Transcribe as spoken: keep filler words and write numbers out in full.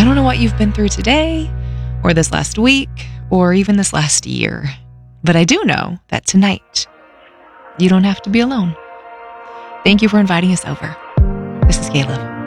I don't know what you've been through today, or this last week, or even this last year, but I do know that tonight, you don't have to be alone. Thank you for inviting us over. This is Caleb.